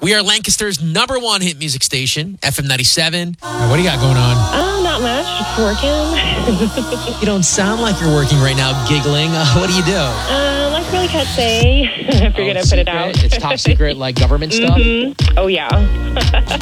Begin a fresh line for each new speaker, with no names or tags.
We are Lancaster's #1 hit music station, FM 97.
What do you got going on?
Not much. Just working.
You don't sound like you're working right now, giggling. What do you do?
Like really can't say. I figured I'd put it out.
It's top secret, like government stuff.
Oh, yeah.